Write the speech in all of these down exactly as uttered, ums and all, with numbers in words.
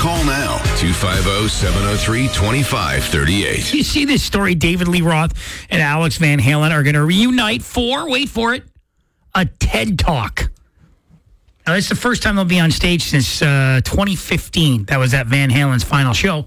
Call now, two five zero, seven zero three, two five three eight. You see this story, David Lee Roth and Alex Van Halen are going to reunite for, wait for it, a TED Talk. Now, this is the first time they'll be on stage since uh, twenty fifteen. That was at Van Halen's final show.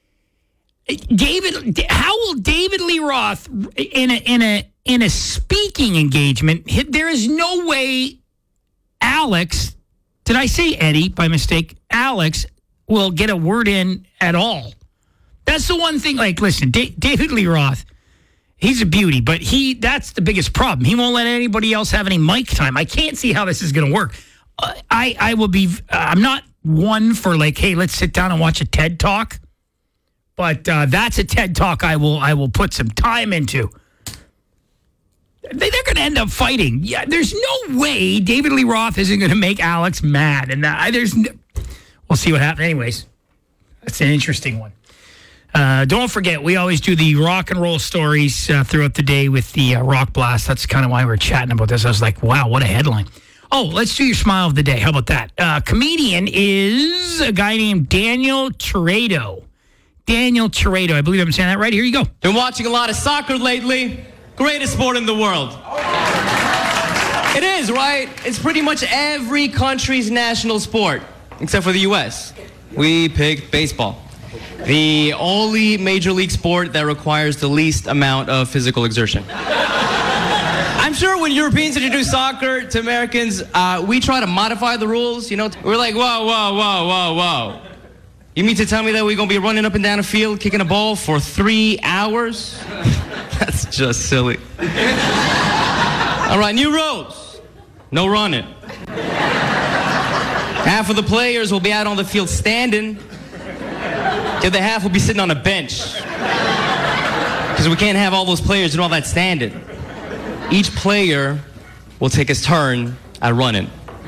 David, how will David Lee Roth, in a, in a, in a speaking engagement, there is no way Alex, did I say Eddie by mistake? Alex will get a word in at all. That's the one thing, like, listen, D- David Lee Roth, he's a beauty, but he that's the biggest problem. He won't let anybody else have any mic time. I can't see how this is going to work. Uh, I, I will be, uh, I'm not one for like, hey, let's sit down and watch a TED Talk. But uh, that's a TED Talk I will I will put some time into. They, they're going to end up fighting. Yeah, there's no way David Lee Roth isn't going to make Alex mad. And that, there's, no, we'll see what happens. Anyways, that's an interesting one. Uh, don't forget, we always do the rock and roll stories uh, throughout the day with the uh, Rock Blast. That's kind of why we're chatting about this. I was like, wow, what a headline. Oh, let's do your smile of the day. How about that? Uh, comedian is a guy named Daniel Toreto. Daniel Toreto. I believe I'm saying that right. Here you go. Been watching a lot of soccer lately. Greatest sport in the world. It is, right? It's pretty much every country's national sport, except for the U S. We picked baseball. The only major league sport that requires the least amount of physical exertion. I'm sure when Europeans introduce soccer to Americans, uh, we try to modify the rules, you know? We're like, whoa, whoa, whoa, whoa, whoa. You mean to tell me that we're going to be running up and down a field, kicking a ball for three hours? That's just silly. All right, new rules. No running. Half of the players will be out on the field standing. The other half will be sitting on a bench. Because we can't have all those players and all that standing. Each player will take his turn at running.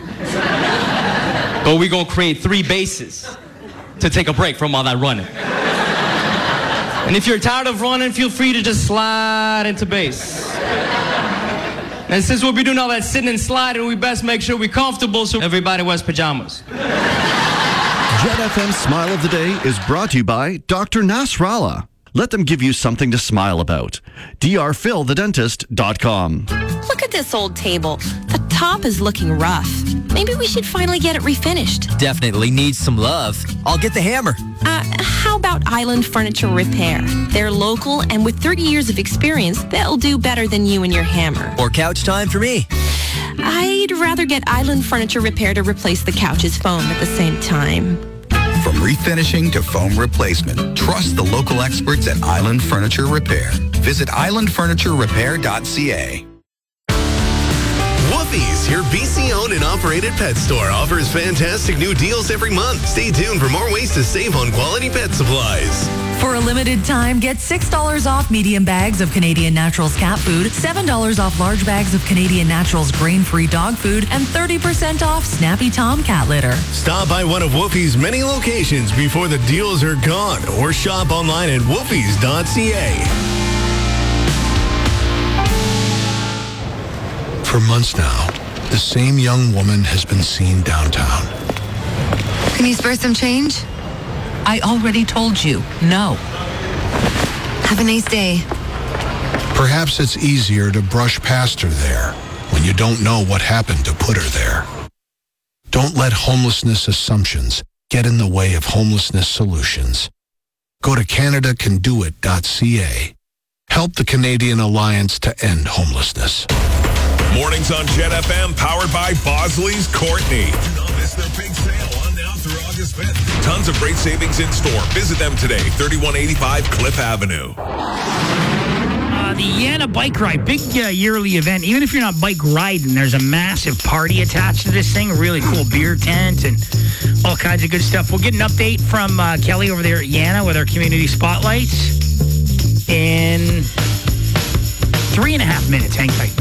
But we're going to create three bases to take a break from all that running. And if you're tired of running, feel free to just slide into base. And since we'll be doing all that sitting and sliding, we best make sure we're comfortable so everybody wears pajamas. Jet F M's Smile of the Day is brought to you by Doctor Nasrallah. Let them give you something to smile about. D R Phil the Dentist dot com. Look at this old table. The top is looking rough. Maybe we should finally get it refinished. Definitely needs some love. I'll get the hammer. Uh, how about Island Furniture Repair? They're local, and with thirty years of experience, they'll do better than you and your hammer. Or couch time for me. I'd rather get Island Furniture Repair to replace the couch's foam at the same time. From refinishing to foam replacement, trust the local experts at Island Furniture Repair. Visit island furniture repair dot c a. Woofie's, your B C-owned and operated pet store, offers fantastic new deals every month. Stay tuned for more ways to save on quality pet supplies. For a limited time, get six dollars off medium bags of Canadian Naturals cat food, seven dollars off large bags of Canadian Naturals grain-free dog food, and thirty percent off Snappy Tom cat litter. Stop by one of Woofie's many locations before the deals are gone, or shop online at woofies dot c a. For months now, the same young woman has been seen downtown. Can you spare some change? I already told you, no. Have a nice day. Perhaps it's easier to brush past her there when you don't know what happened to put her there. Don't let homelessness assumptions get in the way of homelessness solutions. Go to canada can do it dot c a. Help the Canadian Alliance to End Homelessness. Mornings on Jet F M, powered by Bosley's Courtney. Do not miss their big sale on now through August fifth. Tons of great savings in store. Visit them today, thirty-one eighty-five Cliff Avenue. Uh, the Yana Bike Ride, big uh, yearly event. Even if you're not bike riding, there's a massive party attached to this thing. A really cool beer tent and all kinds of good stuff. We'll get an update from uh, Kelly over there at Yana with our community spotlights in three and a half minutes. Hang tight.